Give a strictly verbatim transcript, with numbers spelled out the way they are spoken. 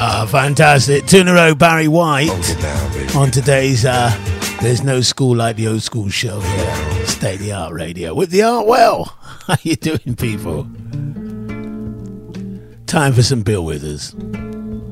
Ah, fantastic. Two in a row, Barry White. Down, on today's uh, There's No School Like the Old School show here. State the Art Radio. With the art well. How you doing, people? Time for some Bill Withers.